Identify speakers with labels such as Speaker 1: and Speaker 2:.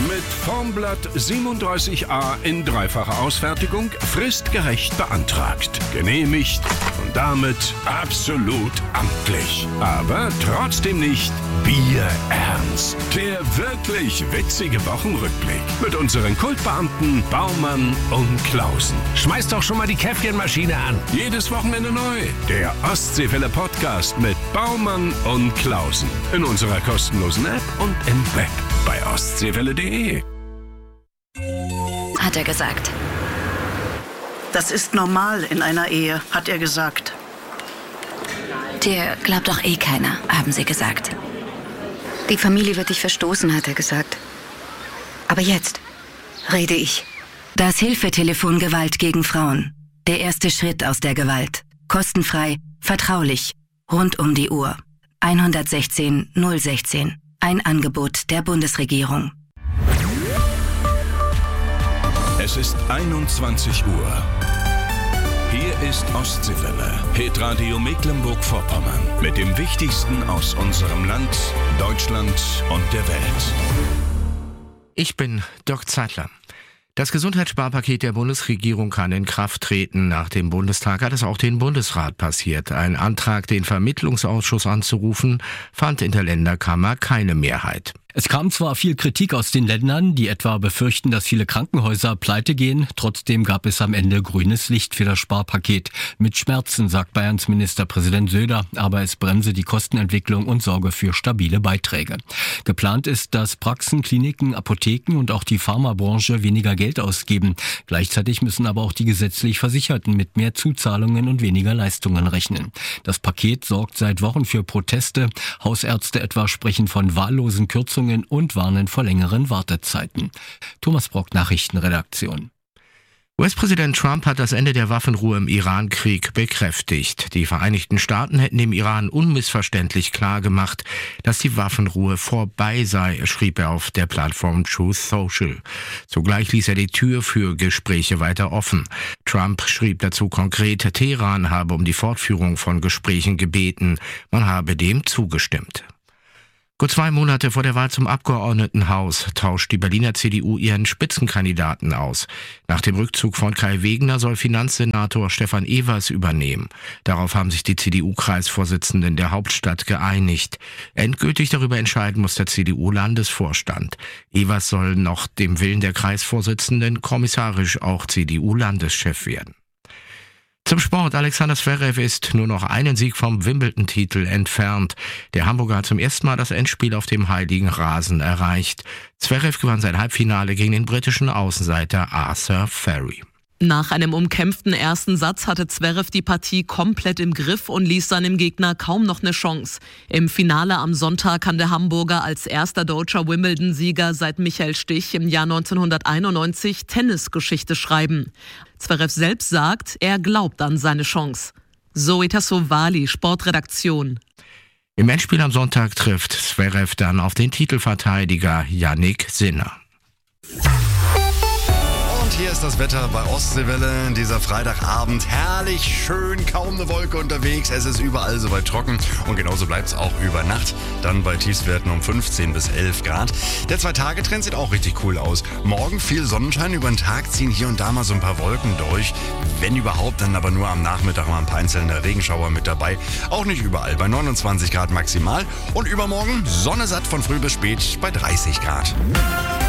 Speaker 1: Mit Formblatt 37a in dreifacher Ausfertigung fristgerecht beantragt. Genehmigt und damit absolut amtlich. Aber trotzdem nicht bierernst. Der wirklich witzige Wochenrückblick mit unseren Kultbeamten Baumann und Klausen.
Speaker 2: Schmeiß doch schon mal die Käffchenmaschine an.
Speaker 1: Jedes Wochenende neu. Der Ostseewelle-Podcast mit Baumann und Klausen. In unserer kostenlosen App und im Web bei ostseewelle.de.
Speaker 3: Hat er gesagt.
Speaker 4: Das ist normal in einer Ehe, hat er gesagt.
Speaker 3: Dir glaubt doch eh keiner, haben sie gesagt.
Speaker 5: Die Familie wird dich verstoßen, hat er gesagt. Aber jetzt rede ich.
Speaker 3: Das Hilfetelefon Gewalt gegen Frauen. Der erste Schritt aus der Gewalt. Kostenfrei, vertraulich, rund um die Uhr. 116 016. Ein Angebot der Bundesregierung.
Speaker 1: Es ist 21 Uhr. Hier ist Ostseewelle, Hitradio Mecklenburg-Vorpommern. Mit dem Wichtigsten aus unserem Land, Deutschland und der Welt.
Speaker 2: Ich bin Dirk Zeitler. Das Gesundheitssparpaket der Bundesregierung kann in Kraft treten. Nach dem Bundestag hat es auch den Bundesrat passiert. Ein Antrag, den Vermittlungsausschuss anzurufen, fand in der Länderkammer keine Mehrheit.
Speaker 6: Es kam zwar viel Kritik aus den Ländern, die etwa befürchten, dass viele Krankenhäuser pleite gehen. Trotzdem gab es am Ende grünes Licht für das Sparpaket. Mit Schmerzen, sagt Bayerns Ministerpräsident Söder, aber es bremse die Kostenentwicklung und sorge für stabile Beiträge. Geplant ist, dass Praxen, Kliniken, Apotheken und auch die Pharmabranche weniger Geld ausgeben. Gleichzeitig müssen aber auch die gesetzlich Versicherten mit mehr Zuzahlungen und weniger Leistungen rechnen. Das Paket sorgt seit Wochen für Proteste. Hausärzte etwa sprechen von wahllosen Kürzungen und warnen vor längeren Wartezeiten. Thomas Brock, Nachrichtenredaktion.
Speaker 2: US-Präsident Trump hat das Ende der Waffenruhe im Iran-Krieg bekräftigt. Die Vereinigten Staaten hätten dem Iran unmissverständlich klargemacht, dass die Waffenruhe vorbei sei, schrieb er auf der Plattform Truth Social. Zugleich ließ er die Tür für Gespräche weiter offen. Trump schrieb dazu konkret, Teheran habe um die Fortführung von Gesprächen gebeten. Man habe dem zugestimmt. Gut 2 Monate vor der Wahl zum Abgeordnetenhaus tauscht die Berliner CDU ihren Spitzenkandidaten aus. Nach dem Rückzug von Kai Wegner soll Finanzsenator Stefan Evers übernehmen. Darauf haben sich die CDU-Kreisvorsitzenden der Hauptstadt geeinigt. Endgültig darüber entscheiden muss der CDU-Landesvorstand. Evers soll nach dem Willen der Kreisvorsitzenden kommissarisch auch CDU-Landeschef werden. Zum Sport. Alexander Zverev ist nur noch einen Sieg vom Wimbledon-Titel entfernt. Der Hamburger hat zum ersten Mal das Endspiel auf dem heiligen Rasen erreicht. Zverev gewann sein Halbfinale gegen den britischen Außenseiter Arthur Ferry.
Speaker 7: Nach einem umkämpften ersten Satz hatte Zverev die Partie komplett im Griff und ließ seinem Gegner kaum noch eine Chance. Im Finale am Sonntag kann der Hamburger als erster deutscher Wimbledon-Sieger seit Michael Stich im Jahr 1991 Tennisgeschichte schreiben. Zverev selbst sagt, er glaubt an seine Chance. Zoe Tassovali, Sportredaktion.
Speaker 2: Im Endspiel am Sonntag trifft Zverev dann auf den Titelverteidiger Jannik Sinner.
Speaker 8: Hier ist das Wetter bei Ostseewelle. Dieser Freitagabend herrlich, schön, kaum eine Wolke unterwegs. Es ist überall soweit trocken und genauso bleibt es auch über Nacht. Dann bei Tiefstwerten um 15 bis 11 Grad. Der 2-Tage-Trend sieht auch richtig cool aus. Morgen viel Sonnenschein, über den Tag ziehen hier und da mal so ein paar Wolken durch. Wenn überhaupt, dann aber nur am Nachmittag mal ein paar einzelne Regenschauer mit dabei. Auch nicht überall, bei 29 Grad maximal. Und übermorgen Sonne satt von früh bis spät bei 30 Grad.